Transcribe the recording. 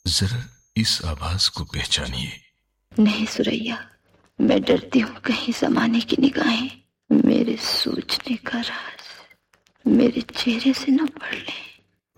जरा इस आवाज को पहचानिए। नहीं सुरैया, मैं डरती हूँ कहीं ज़माने की निगाहें मेरे सोचने का राज मेरे चेहरे से न पढ़ लें।